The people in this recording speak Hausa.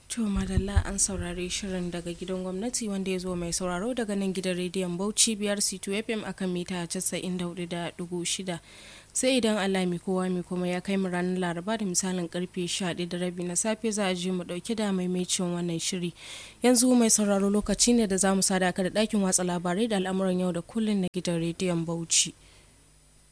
To madalla an saurari shirin daga gidan gwamnati wanda ya zo mai sauraro daga nan gidan rediyon Bauchi biyar C2 FM akan mita 94.6 sai idan Allah mai kowa mai kuma ya kai mu ranar Laraba da misalin karfe 11:30 na safe za a je mu dauke da maimaicin wannan shiri. Yanzu mai sauraro lokaci ne da za mu sadaka da ɗakin watsa labarai da al'amuran yau da kullun na gidan rediyon Bauchi.